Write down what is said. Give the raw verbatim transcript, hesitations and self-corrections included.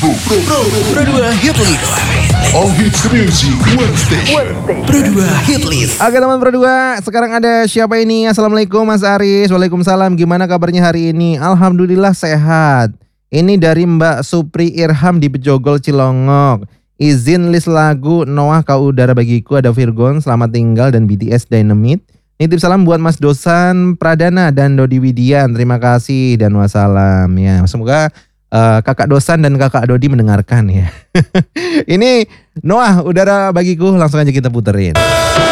Pro, Pro, Pro dua Hit List. All hits music, one station. Pro dua Hit List. Oke teman Pro dua, sekarang ada siapa ini? Assalamualaikum Mas Aris. Waalaikumsalam. Gimana kabarnya hari ini? Alhamdulillah sehat. Ini dari Mbak Supri Irham di Bejogol Cilongok. Izin list lagu Noah Kau Udara Bagiku, ada Virgon, Selamat Tinggal, dan B T S Dynamite. Nitip salam buat Mas Dosan Pradana dan Dodi Widian. Terima kasih dan wassalam ya. Semoga uh, kakak Dosan dan kakak Dodi mendengarkan ya. Ini Noah Udara Bagiku, langsung aja kita puterin.